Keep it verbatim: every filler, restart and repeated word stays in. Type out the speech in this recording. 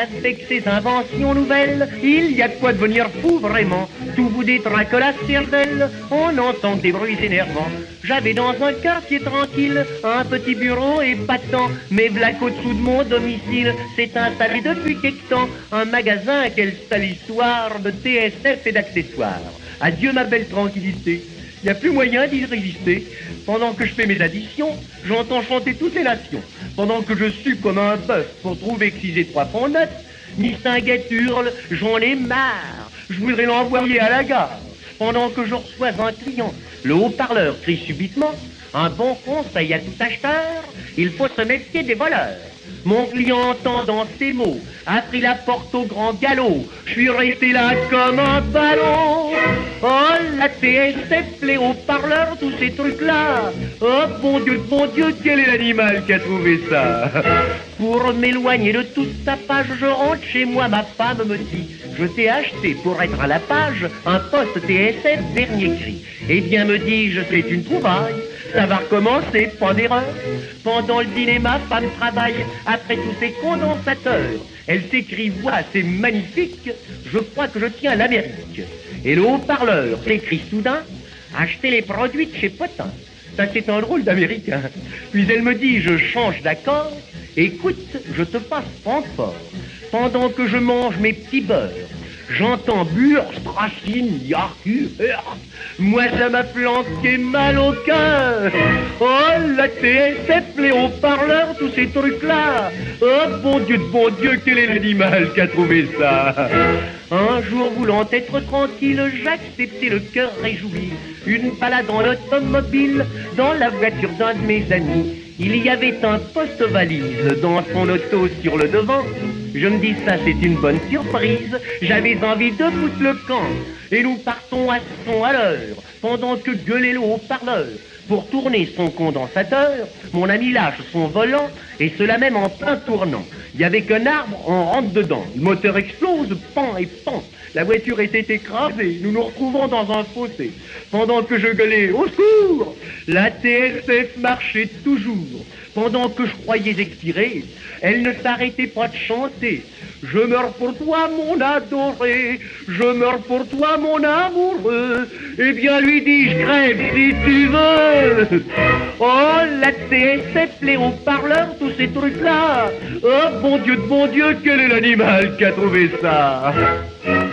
Avec ces inventions nouvelles, il y a de quoi devenir fou vraiment. Tout vous détraque la cervelle, on entend des bruits énervants. J'avais dans un quartier tranquille un petit bureau épatant, mais v'là qu'au-dessous de mon domicile s'est installé depuis quelque temps un magasin, quelle sale histoire de T S F et d'accessoires. Adieu ma belle tranquillité, il n'y a plus moyen d'y résister. Pendant que je fais mes additions, j'entends chanter toutes les nations. Pendant que je sue comme un bœuf pour trouver que six et trois font neuf, Miss Tinguette hurle, j'en ai marre, je voudrais l'envoyer à la gare. Pendant que je reçois un client, le haut-parleur crie subitement, un bon conseil à tout acheteur, il faut se méfier des voleurs. Mon client, entendant ces mots, a pris la porte au grand galop. Je suis resté là comme un ballon. Oh, la T S F, les haut-parleurs, tous ces trucs-là. Oh, bon Dieu, bon Dieu, quel est l'animal qui a trouvé ça? Pour m'éloigner de toute ta page, je rentre chez moi, ma femme me dit, je t'ai acheté pour être à la page un poste T S F dernier cri. Eh bien, me dis-je, c'est une trouvaille. Ça va recommencer, pas d'erreur. Pendant le dîner, ma femme travaille après tous ces condensateurs. Elle s'écrie, voilà, c'est magnifique, je crois que je tiens l'Amérique. Et le haut-parleur s'écrie soudain, achetez les produits de chez Potin. Ça, c'est un drôle d'américain. Puis elle me dit, je change d'accord, écoute, je te passe Francfort. Pendant que je mange mes petits beurres, j'entends Burs, Racine, Yarku, Heurt. Moi, ça m'a flanqué mal au cœur. Oh, la T S F, les haut-parleurs, tous ces trucs-là. Oh, bon Dieu de bon Dieu, quel est l'animal qui a trouvé ça? Un jour, voulant être tranquille, j'acceptais le cœur réjoui une balade en automobile dans la voiture d'un de mes amis. Il y avait un poste-valise dans son auto sur le devant. Je me dis, ça c'est une bonne surprise. J'avais envie de foutre le camp. Et nous partons à son à l'heure, pendant que gueulait le haut-parleur. Pour tourner son condensateur, mon ami lâche son volant, et cela même en plein tournant. Il y avait qu'un arbre, on rentre dedans. Le moteur explose, pan et pan. La voiture était écrasée, nous nous retrouvons dans un fossé. Pendant que je gueulais, au secours, la T S F marchait toujours. Pendant que je croyais expirer, elle ne s'arrêtait pas de chanter. Je meurs pour toi, mon adoré, je meurs pour toi, mon amoureux. Eh bien, lui dis-je, crève si tu veux. Oh, la T S F, les haut-parleurs, tous ces trucs-là. Oh, bon Dieu de bon Dieu, quel est l'animal qui a trouvé ça?